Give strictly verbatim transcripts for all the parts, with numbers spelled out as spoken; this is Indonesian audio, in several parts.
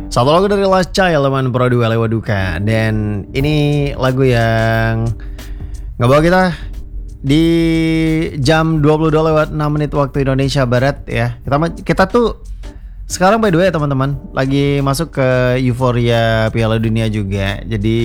Satu lagu dari Last Child teman Produ Alewaduka. Dan ini lagu yang ngebawa kita di jam dua puluh dua lewat enam menit waktu Indonesia Barat ya. Kita kita tuh sekarang by the way teman-teman lagi masuk ke euforia Piala Dunia juga. Jadi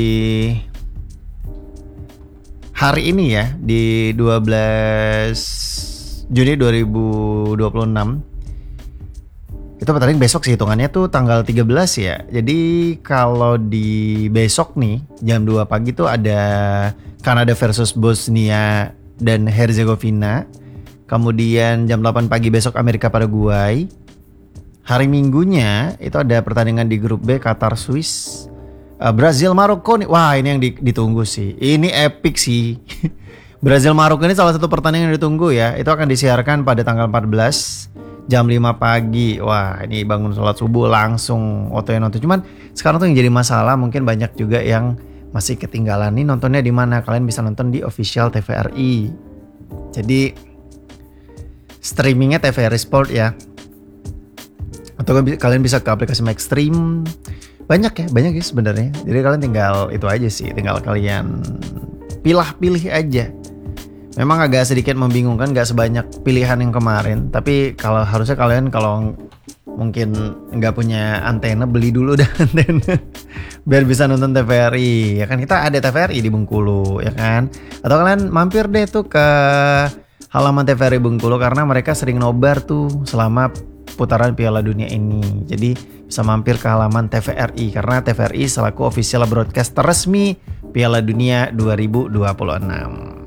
hari ini ya di dua belas Juni dua ribu dua puluh enam itu pertandingan besok sih hitungannya tuh tanggal tiga belas ya. Jadi kalau di besok nih jam dua pagi tuh ada Kanada versus Bosnia dan Herzegovina. Kemudian jam delapan pagi besok Amerika Paraguay. Hari Minggunya itu ada pertandingan di grup B Qatar Swiss, uh, Brazil Maroko nih. Wah, ini yang ditunggu sih. Ini epic sih. Brazil Maroko ini salah satu pertandingan yang ditunggu ya. Itu akan disiarkan pada tanggal empat belas jam lima pagi. Wah, ini bangun sholat subuh langsung otoy nonton. Cuman sekarang tuh yang jadi masalah mungkin banyak juga yang masih ketinggalan nih nontonnya di mana. Kalian bisa nonton di official T V R I. Jadi streamingnya T V R I Sport ya. Atau kalian bisa ke aplikasi Maxstream. Banyak ya, banyak ya sebenarnya. Jadi kalian tinggal itu aja sih, tinggal kalian pilah-pilih aja. Memang agak sedikit membingungkan, gak sebanyak pilihan yang kemarin. Tapi kalau harusnya kalian kalau mungkin nggak punya antena, beli dulu dah antena biar bisa nonton T V R I. Ya kan kita ada T V R I di Bengkulu, ya kan? Atau kalian mampir deh tuh ke halaman T V R I Bengkulu karena mereka sering nobar tuh selama putaran Piala Dunia ini. Jadi bisa mampir ke halaman T V R I karena T V R I selaku official broadcaster resmi Piala Dunia dua ribu dua puluh enam.